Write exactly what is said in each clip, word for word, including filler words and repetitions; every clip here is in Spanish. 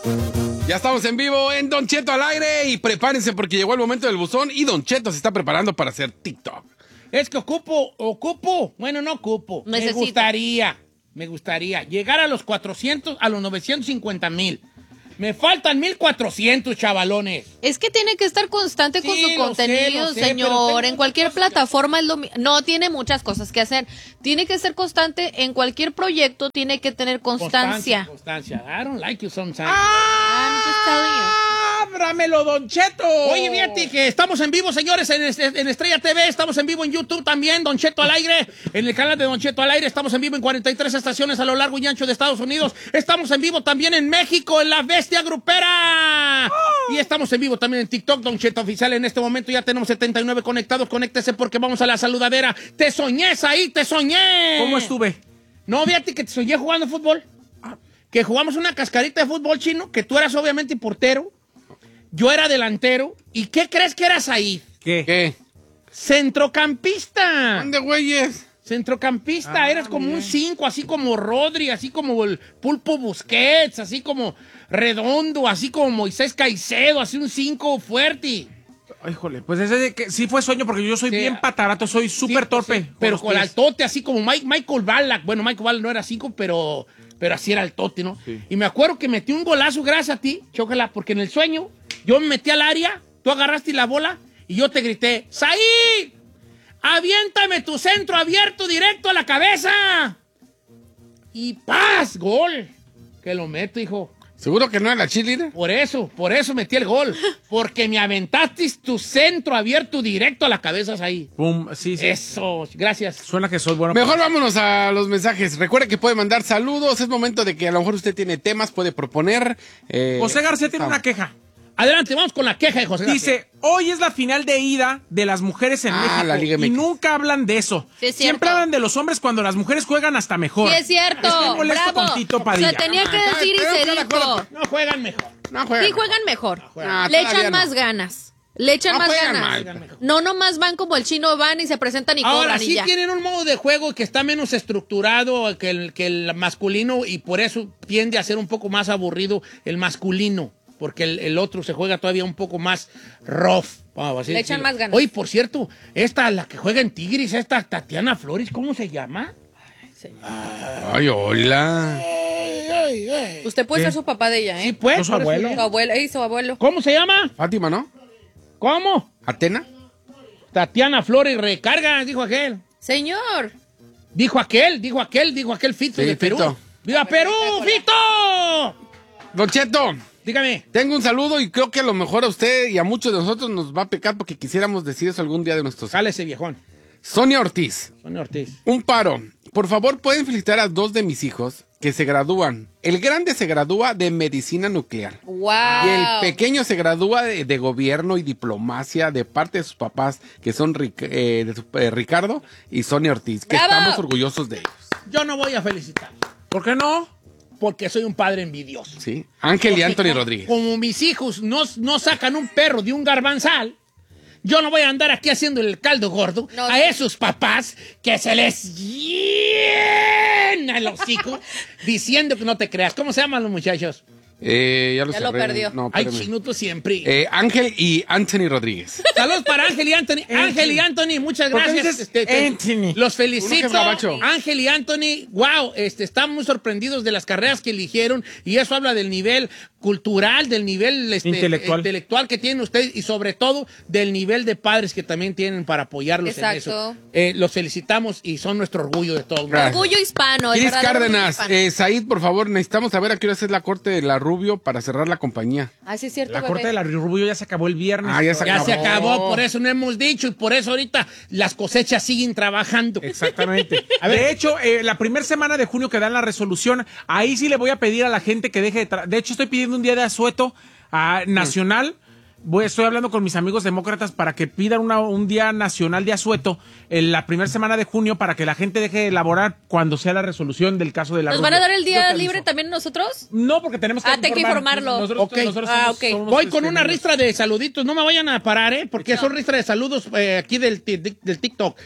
Ya estamos en vivo en Don Cheto al aire y prepárense porque llegó el momento del buzón y Don Cheto se está preparando para hacer TikTok. Es que ocupo, ocupo, bueno, no ocupo. Necesito. Me gustaría, me gustaría llegar a los cuatrocientos, a los novecientos cincuenta mil. Me faltan mil cuatrocientos, chavalones. Es que tiene que estar constante con Sí, su lo sé, contenido, lo sé, pero señor. tengo En cualquier muchas cosas plataforma es lo mi- No, tiene muchas cosas que hacer. Tiene que ser constante en cualquier proyecto, tiene que tener constancia. Constancia. I don't like you sometimes. I'm just telling you. ¡Ábramelo, Don Cheto! Oye, fíjate que estamos en vivo, señores, en, en Estrella T V, estamos en vivo en YouTube también, Don Cheto al aire, en el canal de Don Cheto al aire, estamos en vivo en cuarenta y tres estaciones a lo largo y ancho de Estados Unidos, estamos en vivo también en México, en La Bestia Grupera, y estamos en vivo también en TikTok, Don Cheto Oficial, en este momento ya tenemos setenta y nueve conectados, conéctese porque vamos a la saludadera. ¡Te soñé ahí, te soñé! ¿Cómo estuve? No, fíjate que te soñé jugando fútbol, que jugamos una cascarita de fútbol chino, que tú eras obviamente portero, yo era delantero. ¿Y qué crees que eras ahí? ¿Qué? ¿Qué? Centrocampista. ¿Dónde, güeyes? Centrocampista. Ah, Eras como bien. un cinco, así como Rodri, así como el Pulpo Busquets, así como Redondo, así como Moisés Caicedo, así un cinco fuerte. Híjole, pues ese de que sí fue sueño porque yo soy Sí. bien patarato, soy súper Sí, torpe. sí, pero los con pies. altote, así como Mike, Michael Ballack. Bueno, Michael Ballack no era cinco, pero, pero así era altote, ¿no? Sí. Y me acuerdo que metí un golazo gracias a ti, chócala, porque en el sueño yo me metí al área, tú agarraste la bola y yo te grité, ¡Saí! ¡Aviéntame tu centro abierto directo a la cabeza! Y ¡paz! ¡Gol! Que lo meto, hijo. ¿Seguro que no era la cheerleader? Por eso, por eso metí el gol. Porque me aventaste tu centro abierto directo a la cabeza, ahí. Pum, sí, sí. Eso, gracias. Suena que soy bueno. Mejor vámonos a los mensajes. Recuerde que puede mandar saludos. Es momento de que a lo mejor usted tiene temas, puede proponer. eh, José García tiene vamos. una queja. Adelante, vamos con la queja de José García. Dice, hoy es la final de ida de las mujeres en Ah, México la Liga y M X. nunca hablan de eso. Sí, es Siempre cierto. hablan de los hombres cuando las mujeres juegan hasta mejor. Sí, es cierto. Estoy molesto Bravo. con Tito Padilla. Se tenía que Ah, decir y creo que se la dijo. cosa- No juegan mejor. No juegan. Sí, juegan mejor. Ah, Le todavía echan no. más ganas. Le echan No más juegan ganas. mal. No nomás van como el chino, van y se presentan y Ahora cobran y sí ya. tienen un modo de juego que está menos estructurado que el, que el masculino y por eso tiende a ser un poco más aburrido el masculino. Porque el, el otro se juega todavía un poco más rough. Vamos, así Le echan decirlo. más ganas. Oye, por cierto, esta, la que juega en Tigres, esta Tatiana Flores, ¿cómo se llama? Ay, hola. Usted puede ser su papá de ella, ¿eh? Sí, pues. Yo su por eso abuelo. digo. Su abuelo, y su abuelo. ¿Cómo se llama? Fátima, ¿no? ¿Cómo? ¿Atena? Tatiana Flores recarga, dijo aquel. Señor. Dijo aquel, dijo aquel, dijo aquel Fito Sí, de Perú. Fito. ¡Viva Perú, Fito! Don Cheto, Dígame. tengo un saludo y creo que a lo mejor a usted y a muchos de nosotros nos va a pecar porque quisiéramos decir eso algún día de nuestros... Jale ese viejón. Sonia Ortiz, Sonia Ortiz. un paro. Por favor, pueden felicitar a dos de mis hijos que se gradúan. El grande se gradúa de medicina nuclear. Wow. Y el pequeño se gradúa de, de gobierno y diplomacia de parte de sus papás, que son Ric- eh, de su- eh, Ricardo y Sonia Ortiz, que ¡Bravo! estamos orgullosos de ellos. Yo no voy a felicitar, ¿Por qué no? porque soy un padre envidioso. ¿Sí? Ángel y Porque Anthony como- Rodríguez. Como mis hijos no, no sacan un perro de un garbanzal, yo no voy a andar aquí haciendo el caldo gordo No, a sí. esos papás que se les llena el hocico diciendo que no te creas. ¿Cómo se llaman los muchachos? Eh, ya lo, Ya lo cerré. perdió. No, Ay, espérame. chinuto siempre. Eh, Ángel y Anthony Rodríguez. Saludos para Ángel y Anthony. Ángel y Anthony, muchas ¿Por qué gracias. dices Este, Anthony? Los Uno que felicito. es gabacho. Ángel y Anthony, wow, este, están muy sorprendidos de las carreras que eligieron y eso habla del nivel cultural, del nivel este, Intelectual. intelectual que tienen ustedes y sobre todo del nivel de padres que también tienen para apoyarlos en Exacto. eso. Eh, los felicitamos y son nuestro orgullo de todos. Gracias. Orgullo hispano. el Cris verdadero orgullo Cárdenas, hispano. eh, Said, por favor, necesitamos saber a qué hora es la corte de la Rubio para cerrar la compañía. Ah, sí, es cierto, La bebé. corte de la Rubio ya se acabó el viernes. Ah, ya se Ya acabó. se acabó, por eso no hemos dicho y por eso ahorita las cosechas siguen trabajando. Exactamente. De hecho, eh, la primera semana de junio que dan la resolución, ahí sí le voy a pedir a la gente que deje de... tra- De hecho, estoy pidiendo un día de asueto ah, nacional. Voy, estoy hablando con mis amigos demócratas para que pidan una- un día nacional de asueto en la primera semana de junio para que la gente deje de elaborar cuando sea la resolución del caso de la ¿Nos van a Rubio. dar el Yo te día aviso. libre también nosotros? No, porque tenemos que Ah, tengo que informarlo. Nosotros, Ok. nosotros Ah, somos- ok. somos, Voy con este, una ristra de saluditos, no me vayan a parar, ¿eh? Porque son ristra de saludos eh, aquí del, ti- del TikTok.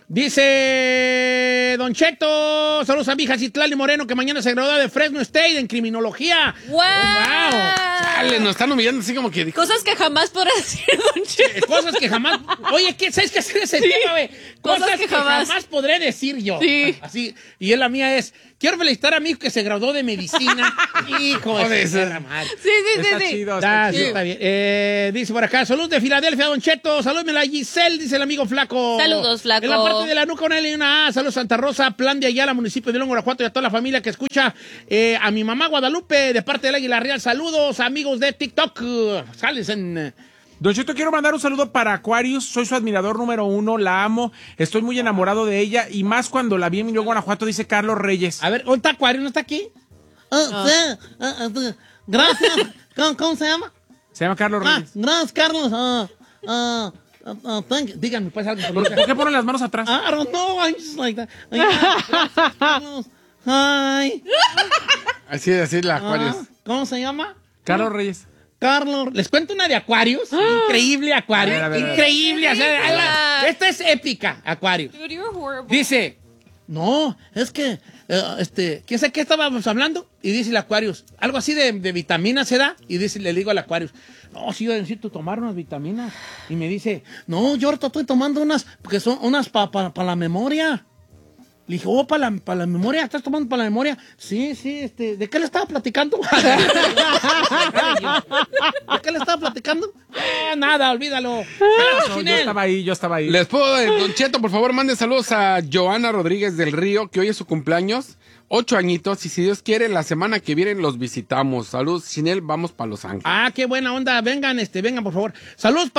Dice Don Cheto, saludos a mi hija Citlali Moreno, que mañana se gradúa de Fresno State en criminología. ¡Wow! Oh, wow. Chale, nos están humillando así como que... dijo- Cosas que jamás podrás decir, Don Cheto. Cosas que jamás... Oye, ¿qué, ¿sabes qué hacer ese tema, güey? Cosas, Cosas que, que jamás. jamás podré decir yo. Sí. Así. Y él, la mía es, quiero felicitar a mi hijo que se graduó de medicina. Hijo de Joder, su eso- perra madre. Sí, sí, Está sí, sí. chido, Ah, está sí, chido. está bien. Eh, dice por acá, salud de Filadelfia, Don Cheto. Salúdme la Giselle, dice el amigo Flaco. Saludos, Flaco. En la parte de la nuca, una L y una A. Saludos Santa Rosa, Plan de Ayala, municipio de León, Guanajuato, y a toda la familia que escucha. Eh, a mi mamá Guadalupe, de parte del Águila Real. Saludos, amigos de TikTok. Uh, Sales en... eh, Don Cheto, quiero mandar un saludo para Aquarius. Soy su admirador número uno, la amo. Estoy muy enamorado de ella y más cuando la vi en León, Guanajuato, dice Carlos Reyes. A ver, ¿dónde está Acuario? ¿No está aquí? Ah, sí, ah, ah, sí. Gracias. ¿Cómo, cómo se llama? Se llama Carlos Ah, Reyes. gracias, Carlos. Ah, ah, ah, ah, thank you. Díganme, pues, algo. ¿Por, por qué ponen las manos atrás? I don't know. I'm just like that. Ay, gracias, Carlos. Hi. Así es, así es la Ah, Acuarios. ¿Cómo se llama? Carlos Reyes. Carlos. Les cuento una de Acuarios. Increíble Acuarios. A ver, a ver, a ver. Increíble. o sea, Ridícula. la- esta es épica, Acuarios. Dude, you're horrible. Dice, no, es que, eh, este, ¿quién sabe qué estábamos hablando? Y dice el Aquarius, algo así de, de vitaminas se da. Y dice, le digo al Aquarius, no, sí, yo necesito tomar unas vitaminas. Y me dice, no, yo ahorita estoy tomando unas, porque son unas para pa, pa la memoria. Le dije, oh, para la, pa la memoria, ¿estás tomando para la memoria? Sí, sí, este, ¿de qué le estaba platicando? ¿De qué le estaba platicando? Eh, nada, olvídalo. No, yo estaba ahí, yo estaba ahí. Les puedo, eh, Don Cheto, por favor, mande saludos a Joana Rodríguez del Río, que hoy es su cumpleaños, ocho añitos, y si Dios quiere, la semana que viene los visitamos. Saludos, sin él, vamos para Los Ángeles. Ah, qué buena onda. Vengan, este, vengan, por favor. Saludos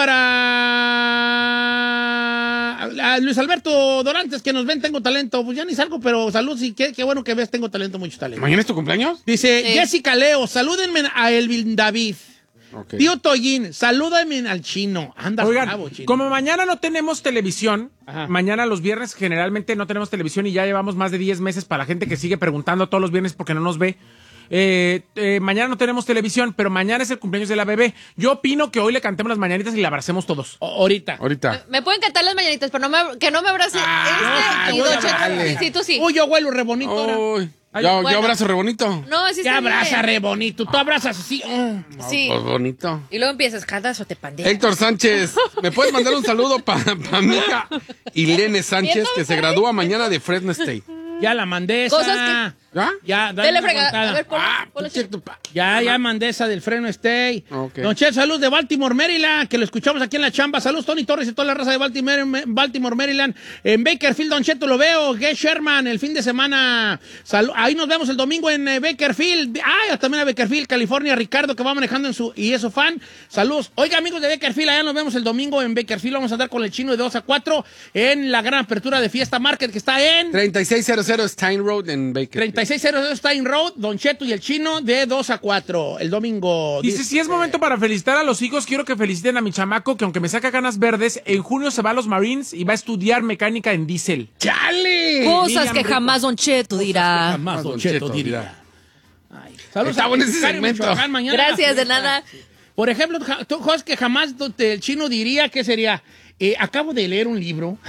para a Luis Alberto Dorantes, que nos ven, tengo talento. Pues ya ni salgo, pero saludos y qué, qué bueno que ves, tengo talento, mucho talento. ¿Mañana es tu cumpleaños? Dice Sí. Jessica Leo, salúdenme a Elvin David. Ok. Tío Toyin, salúdenme al chino. Anda, Oigan, bravo, chino. como mañana no tenemos televisión, Ajá. mañana los viernes generalmente no tenemos televisión y ya llevamos más de diez meses para la gente que sigue preguntando todos los viernes porque no nos ve. Eh, eh, mañana no tenemos televisión, pero mañana es el cumpleaños de la bebé. Yo opino que hoy le cantemos las mañanitas y la abracemos todos. O- ahorita. Ahorita. Me pueden cantar las mañanitas, pero no me, que no me abrace. Ah, este y voy a Don Cheto. darle. Sí, sí, tú sí. Uy, yo huelo re bonito ahora. Uy, Ay, yo, bueno. yo abrazo re bonito. No, así Te está abraza bien. re bonito. Tú abrazas así. mm. Sí. Pues bonito. Y luego empiezas, cantas o te pandeas. Héctor Sánchez, ¿me puedes mandar un saludo para pa mi hija Irene Sánchez, que se gradúa mañana de Fresno State? Ya la mandé esa. Cosas ¿Ya? Ya, dale Dele una fregada. contada. A ver, ponlo, Ah, ponlo pinche así. tu pa- Ya, ya mandé esa del Freno Stay. Ok. Don Che, salud de Baltimore, Maryland, que lo escuchamos aquí en la chamba. Saludos, Tony Torres y toda la raza de Baltimore, Baltimore Maryland. En Bakerfield, Don Cheto, lo veo. Gay Sherman, el fin de semana. Salu- Ahí nos vemos el domingo en eh, Bakerfield. Ah, también a Bakerfield, California. Ricardo, que va manejando en su y es su fan. Saludos. Oiga, amigos de Bakerfield, allá nos vemos el domingo en Bakerfield. Vamos a andar con el chino de dos a cuatro en la gran apertura de Fiesta Market, que está en treinta y seis cero cero Stein Road en Baker. treinta y seis cero cero Stein Road, Don Cheto y el chino de dos a cuatro el domingo. Dice, si es momento para felicitar a los hijos, quiero que feliciten a mi chamaco, que aunque me saca ganas verdes, en junio se va a los Marines y va a estudiar mecánica en diésel. ¡Chale! Cosas Miriam que Rico. jamás Don Cheto dirá. Jamás Don Cheto diría. Ay, saludos Está a bueno ese Macario, segmento. Michoacán, mañana. Gracias, de nada. Por ejemplo, ja- tú, cosas que jamás do- te- el chino diría, ¿qué sería? Eh, acabo de leer un libro.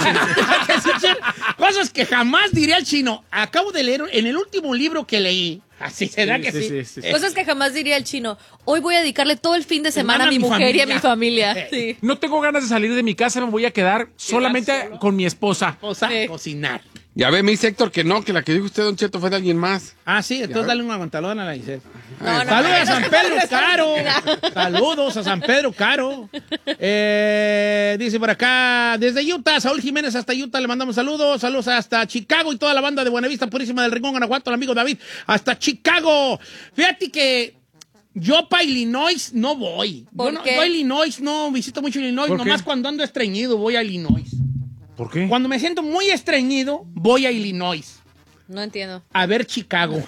Cosas que jamás diría el chino. Acabo de leer en el último libro que leí. Así será Sí, que sí, sí. sí, sí, sí. Eh, Cosas que jamás diría el chino. Hoy voy a dedicarle todo el fin de semana a mi, mi mujer y a familia. mi familia. Eh. Sí. No tengo ganas de salir de mi casa, me voy a quedar solamente solo? con mi esposa. cosa, Sí. cocinar. Ya ve, me dice Héctor que no, que la que dijo usted, Don Cheto, fue de alguien más. Ah, sí, entonces Ya. dale una aguantadora a la Isel. No, no, Saludos no, a San no, Pedro no, no, Caro. no. Saludos a San Pedro Caro. Eh, dice por acá, desde Utah, Saúl Jiménez hasta Utah, le mandamos saludos. Saludos hasta Chicago y toda la banda de Buenavista Purísima del Rincón, Guanajuato, el amigo David, hasta Chicago. Fíjate que yo para Illinois no voy. ¿Por yo, no, qué? yo a Illinois no visito mucho Illinois, ¿Por qué? nomás cuando ando estreñido voy a Illinois. ¿Por qué? Cuando me siento muy estreñido, voy a Illinois. No entiendo. A ver Chicago.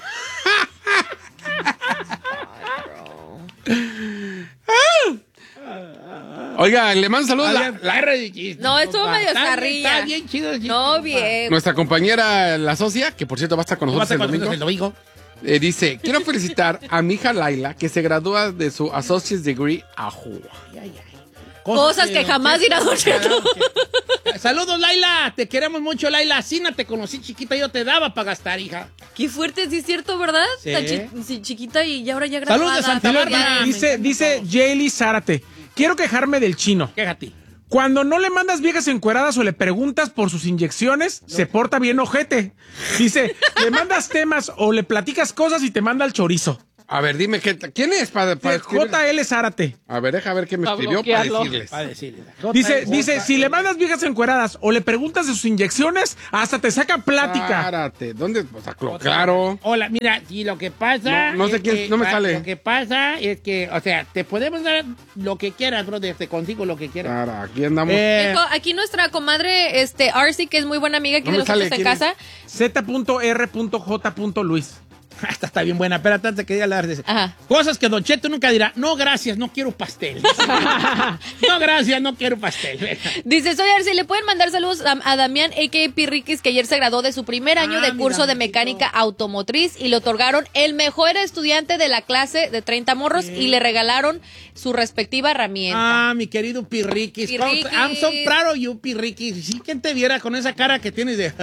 Oiga, le mando saludos a la- La R de chiste. No, estuvo medio Está bien, zarrilla. Está bien chido el chiste. No, bien. nuestra compañera, la socia, que por cierto va a estar con ¿Cómo nosotros vas a el contar domingo. el domingo? Eh, dice, quiero felicitar a mi hija Laila, que se gradúa de su Associate's Degree a Juan. Cosas que jamás dirá Don Cheto. Saludos, Laila. Te queremos mucho, Laila. Así no te conocí chiquita, yo te daba para gastar, hija. Qué fuerte, sí es cierto, ¿verdad? Sí. Tan chi- sí, chiquita y ahora ya graduada. Saludos de Santa familiar. Bárbara. Me Dice, encanta dice todo. Jaylee Zárate. Quiero quejarme del chino. Quéjate. Cuando no le mandas viejas encueradas o le preguntas por sus inyecciones, se porta bien ojete. Dice, le mandas temas o le platicas cosas y te manda al chorizo. A ver, dime, ¿qué, ¿quién es para, para J L Zárate. A ver, deja ver qué me Para escribió para bloquearlo. decirles. Para decirle. Dice, dice, si le mandas viejas encueradas o le preguntas de sus inyecciones, hasta te saca plática. Párate. ¿Dónde? O sea, clo- claro. Hola, mira, y lo que pasa... No, no sé es quién- que- no me ah, sale. Lo que pasa es que, o sea, te podemos dar lo que quieras, brother. Te consigo lo que quieras. Claro, aquí andamos. Eh, Viejo, aquí nuestra comadre, este, Arcy, que es muy buena amiga aquí No de me sale, nosotros en ¿quién es? casa. Z R J Luis. Esta está bien buena. Espérate, antes que diga la de Ajá. cosas que Don Cheto nunca dirá. No, gracias, no quiero pastel. No, gracias, no quiero pastel. Dice, soy Arcy, le pueden mandar saludos a, a Damián, a k a. Pirriquis, que ayer se graduó de su primer año Ah, de mi curso de Damiancito. mecánica automotriz y le otorgaron el mejor estudiante de la clase de treinta morros y le regalaron su respectiva herramienta. Ah, mi querido Pirriquis. Pirriquis. I'm so proud of you, Pirriquis. Sí, ¿quién te viera con esa cara que tienes de...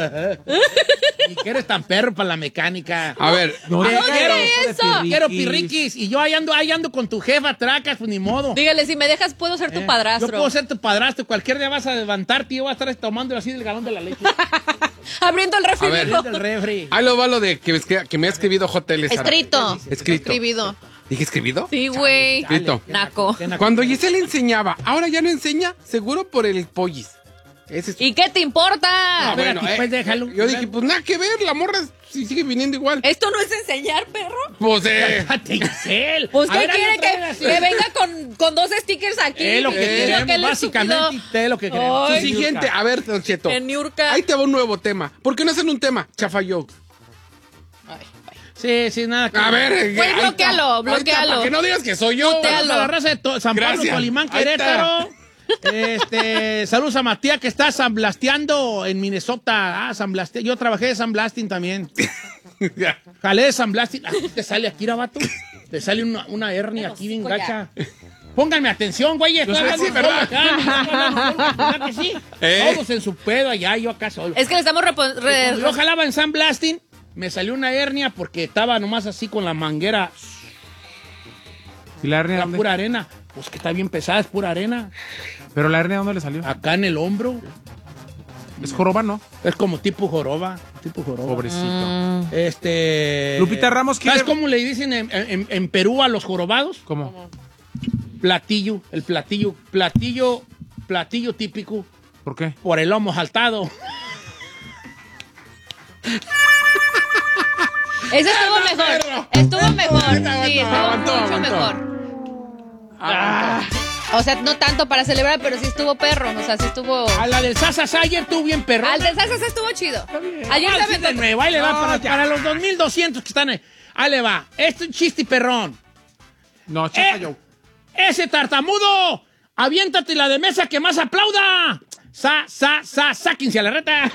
y que eres tan perro para la mecánica. A ver, No ¿Qué digas quiero? de eso? Pirriquis. Quiero Pirriquis. Y yo ahí ando, ahí ando con tu jefa, tracas, pues ni modo. Dígale, si me dejas, puedo ser tu Eh, padrastro. Yo puedo ser tu padrastro. Cualquier día vas a levantarte y yo voy a estar tomando así del galón de la leche. Abriendo el refri. A ver. viejo. Del refri. ahí lo va lo de que, me escri- que me ha escribido J L Zárate. Escrito. Escrito. Escribido. ¿Dije escribido? Sí, güey. Escrito. Naco. Cuando Giselle enseñaba, ahora ya no enseña, seguro por el pollis. Ese es... ¿Y qué te importa? Ah, Espérate, bueno, eh, pues déjalo. Yo dije, pues nada que ver, la morra si sigue viniendo igual. ¿Esto no es enseñar, perro? Pues eh. Cállate, Giselle. Pues, A ¿qué ver, quiere hazlo otra que, vez así. que venga con, con dos stickers aquí? Es lo que Yo queremos, que le básicamente. estúpido. Es lo que queremos. Ay. Su siguiente, a ver, Don Cheto. En Niurka. Ahí te va un nuevo tema. ¿Por qué no hacen un tema? Chafa jokes. Ay, ay. Sí, sí, nada. que- A ver. eh, Güey, ahí está. bloquéalo, Ahí está, bloquéalo. Para que no digas que soy yo. Mutealo. Saludos a la raza de to- San Pablo, Gracias. Colimán, Ahí está. Querétaro. Este, saludos a Matías que está samblasteando en Minnesota. Ah, Samblaste- Yo trabajé de Samblasting también. Jalé de Samblasting. Aquí te sale aquí, vato. Te sale una, una hernia aquí bien hocico gacha. Pónganme atención, güey. Estoy sé, hablando sí, solo ¿verdad? acá, estoy hablando solo, ¿verdad que sí? ¿Eh? Todos en su pedo allá, yo acá solo. Es que le estamos repo- re- Cuando yo jalaba en Samblasting, me salió una hernia porque estaba nomás así con la manguera. ¿Y la hernia Era dónde? pura arena. Pues que está bien pesada, es pura arena. ¿Pero la hernia dónde le salió? Acá en el hombro. Es joroba, ¿no? Es como tipo joroba. Tipo joroba. Pobrecito. Este. Lupita Ramos quiere- ¿Sabes cómo le dicen en, en- en Perú a los jorobados? ¿Cómo? Platillo. El platillo. Platillo. Platillo típico. ¿Por qué? Por el lomo saltado. Ese estuvo mejor. Estuvo mejor. Sí, estuvo Aguantó, mucho aguantó. mejor. O sea, no tanto para celebrar, pero sí estuvo perro. O sea, sí estuvo. A la del Sasa Sayer tú bien perro. Al de Salsa sí estuvo chido. Ayer Ah, sí, también. de nuevo, ahí le va No, para, ya. para los dos mil doscientos que están ahí. Ahí le va. Esto es un chiste perrón. No, chafa Eh, yo. ¡Ese tartamudo! ¡Aviéntate la de mesa que más aplauda! ¡Sa, sa, sa, sáquense a la reta!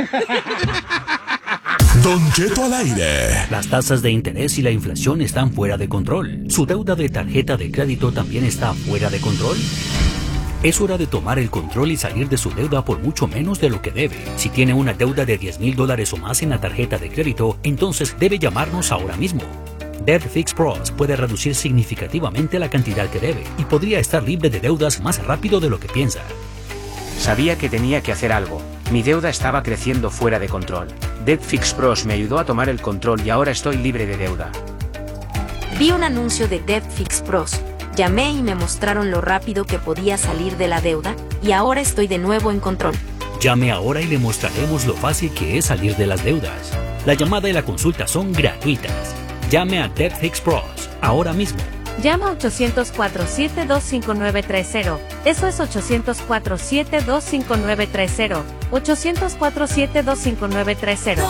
Don Cheto al aire. Las tasas de interés y la inflación están fuera de control. ¿Su deuda de tarjeta de crédito también está fuera de control? Es hora de tomar el control y salir de su deuda por mucho menos de lo que debe. Si tiene una deuda de diez mil dólares o más en la tarjeta de crédito, entonces debe llamarnos ahora mismo. Debt Fix Pros puede reducir significativamente la cantidad que debe y podría estar libre de deudas más rápido de lo que piensa. Sabía que tenía que hacer algo. Mi deuda estaba creciendo fuera de control. Debt Fix Pros me ayudó a tomar el control y ahora estoy libre de deuda. Vi un anuncio de Debt Fix Pros. Llamé y me mostraron lo rápido que podía salir de la deuda, y ahora estoy de nuevo en control. Llame ahora y le mostraremos lo fácil que es salir de las deudas. La llamada y la consulta son gratuitas. Llame a Debt Fix Pros ahora mismo. Llama a ochocientos cuatro, siete dos cinco nueve tres cero. Eso es ochocientos cuatro, siete dos cinco nueve tres cero. ochocientos cuatro, siete dos cinco nueve tres cero.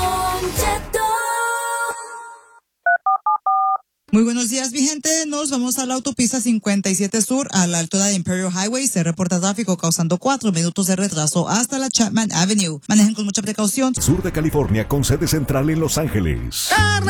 Muy buenos días, mi gente. Nos vamos a la autopista cincuenta y siete Sur, a la altura de Imperial Highway. Se reporta tráfico causando cuatro minutos de retraso hasta la Chapman Avenue. Manejen con mucha precaución. Sur de California con sede central en Los Ángeles.